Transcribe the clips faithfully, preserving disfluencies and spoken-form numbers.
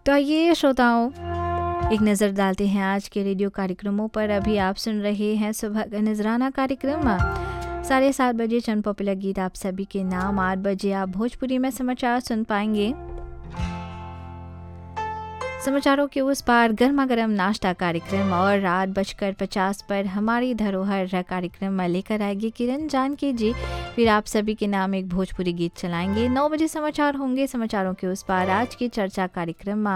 तो आइए श्रोताओं, एक नज़र डालते हैं आज के रेडियो कार्यक्रमों पर। अभी आप सुन रहे हैं सुबह का नजराना कार्यक्रम। साढ़े सात बजे चंद पॉपुलर गीत आप सभी के नाम। आठ बजे आप भोजपुरी में समाचार सुन पाएंगे। समाचारों के उस पार गर्मा गर्म नाश्ता कार्यक्रम और आठ बजकर पचास पर हमारी धरोहर कार्यक्रम लेकर आएगी किरण जानकी जी। फिर आप सभी के नाम एक भोजपुरी गीत चलाएंगे। नौ बजे समाचार होंगे। समाचारों के उस पार आज की चर्चा कार्यक्रम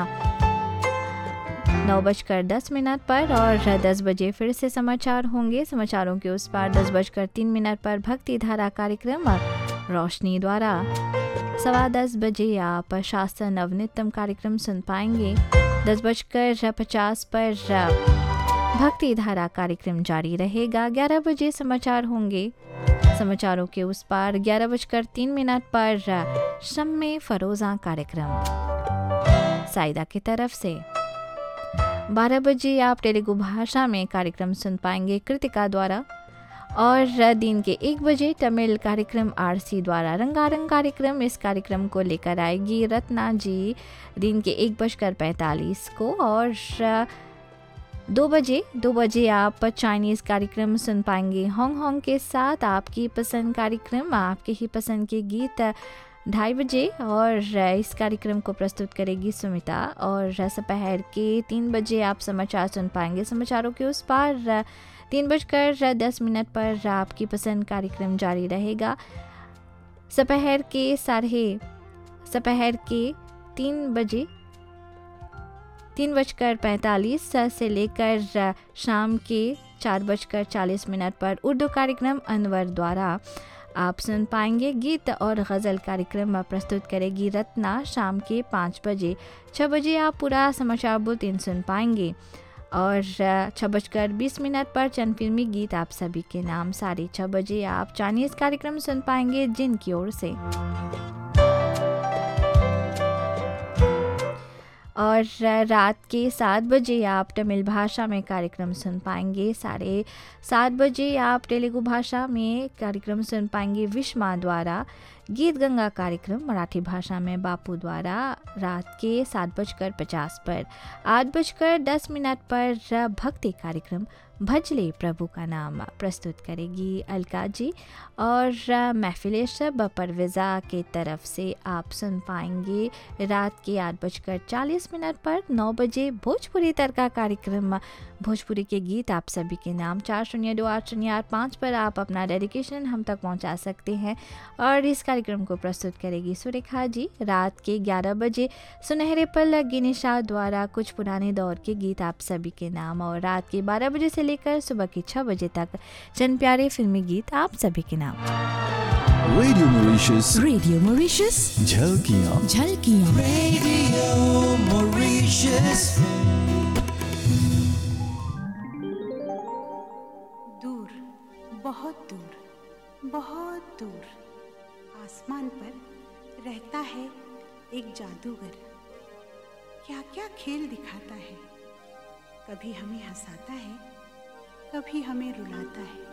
नौ बजकर दस मिनट पर और दस बजे फिर से समाचार होंगे। समाचारों के उस पार दस बजकर तीन मिनट पर भक्ति धारा कार्यक्रम रोशनी द्वारा। सवा दस बजे आप शास्त्र नवनितम कार्यक्रम सुन पाएंगे। दस बजकर पचास पर भक्ति धारा कार्यक्रम जारी रहेगा। ग्यारह बजे समाचार होंगे। समाचारों के उस पार ग्यारह बजकर तीन मिनट पर शम्मे फरोजा कार्यक्रम साइदा की तरफ से। बारह बजे आप तेलुगु भाषा में कार्यक्रम सुन पाएंगे कृतिका द्वारा। और दिन के एक बजे तमिल कार्यक्रम आरसी द्वारा रंगारंग कार्यक्रम। इस कार्यक्रम को लेकर आएगी रत्ना जी दिन के एक बजकर पैंतालीस को। और दो बजे दो बजे आप चाइनीज़ कार्यक्रम सुन पाएंगे होंग होंग के साथ। आपकी पसंद कार्यक्रम, आपके ही पसंद के गीत ढाई बजे। और इस कार्यक्रम को प्रस्तुत करेगी सुमिता। और दोपहर के तीन बजे आप समाचार सुन पाएंगे। समाचारों के उस पार तीन बजकर दस मिनट पर आपकी पसंद कार्यक्रम जारी रहेगा। दोपहर के साढ़े दोपहर के तीन बजे तीन बजकर पैंतालीस से लेकर शाम के चार बजकर चालीस मिनट पर उर्दू कार्यक्रम अनवर द्वारा आप सुन पाएंगे। गीत और गज़ल कार्यक्रम प्रस्तुत करेगी रत्ना शाम के पाँच बजे। छः बजे आप पूरा समाचार बुलेटिन सुन पाएंगे। और छः बजकर बीस मिनट पर चंद फिल्मी गीत आप सभी के नाम। साढ़े छः बजे आप चाइनीज़ कार्यक्रम सुन पाएंगे जिनकी ओर से। और रात के सात बजे आप तमिल भाषा में कार्यक्रम सुन पाएंगे। साढ़े सात बजे आप तेलुगु भाषा में कार्यक्रम सुन पाएंगे विश्मा द्वारा। गीत गंगा कार्यक्रम मराठी भाषा में बापू द्वारा रात के सात बजकर पचास पर। आठ बजकर दस मिनट पर भक्ति कार्यक्रम भजले प्रभु का नाम प्रस्तुत करेगी अलका जी। और महफिल शब परवेज़ा के तरफ से आप सुन पाएंगे रात के आठ बजकर चालीस मिनट पर। नौ बजे भोजपुरी तड़का कार्यक्रम भोजपुरी के गीत आप सभी के नाम। चार शून्य दो आठ शून्य आठ पाँच पर आप अपना डेडिकेशन हम तक पहुंचा सकते हैं। और इस कार्यक्रम को प्रस्तुत करेगी सुरेखा जी। रात के ग्यारह बजे सुनहरे पल गिनिशा द्वारा कुछ पुराने दौर के गीत आप सभी के नाम। और रात के बारह बजे से लेकर सुबह के छः बजे तक चंद प्यारे फिल्मी गीत आप सभी के नाम। Radio Mauritius, radio Mauritius, झलकियाँ झलकियाँ। Radio Mauritius. दूर, बहुत दूर, बहुत दूर आसमान पर रहता है एक जादूगर। क्या क्या खेल दिखाता है। कभी हमें हंसाता है, कभी हमें रुलाता है।